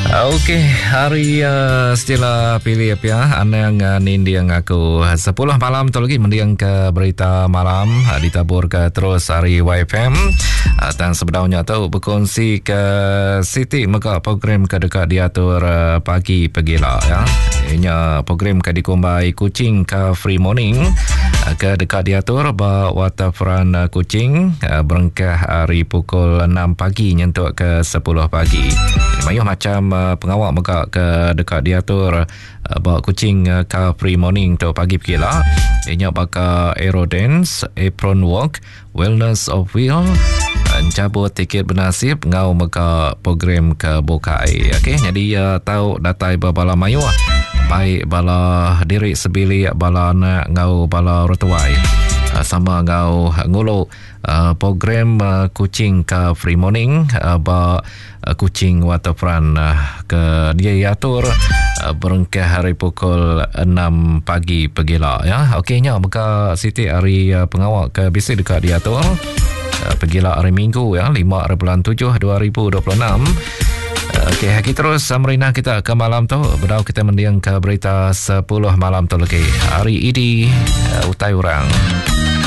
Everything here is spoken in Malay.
Okey, hari setelah pilih apa ya, anda yang nindiang aku 10 malam tu lagi mendiang ke berita malam ditabur ke terus hari YFM dan sebenarnya tu berkongsi ke Siti maka program ke dekat diatur pagi pegila ya. Ianya program ke dikumbai Kuching ke Free Morning ke dekat diatur ba waterfront Kuching berengkah hari pukul 6 pagi nyentuk ke 10 pagi. Mayuh macam pengawal maka ke dekat diatur bawa Kuching ke Free Morning tu pagi pula. Ianya bakal Aero Dance, Apron Walk, Wellness of Wheel, cabut tiket bernasib ngau maka program ke Bokai. Okey, jadi tahu datai bala mayuh baik bala diri sebili bala anak ngau bala rotuai sama ngau ngulu program Kuching ke Free Morning ba Kuching Waterfront ke dia atur berengkah hari pukul 6 pagi pegila ya. Okeynya maka Siti hari pengawal ke bisi dekat diatur pegila hari Minggu ya 5/7/2026. Okey, kita terus merina kita ke malam tu. Berdau kita mendiang ke berita 10 malam tu lagi. Hari ini utai orang.